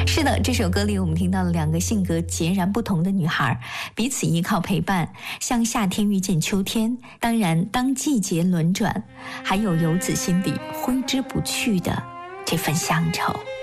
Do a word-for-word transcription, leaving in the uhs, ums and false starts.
是的，这首歌里我们听到了两个性格截然不同的女孩，彼此依靠陪伴，像夏天遇见秋天，当然当季节轮转，还有游子心底挥之不去的这份乡愁。